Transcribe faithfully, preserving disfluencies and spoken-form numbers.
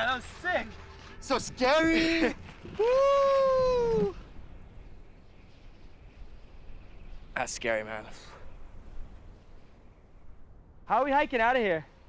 that was sick. So scary. Woo! That's scary, man. How are we hiking out of here?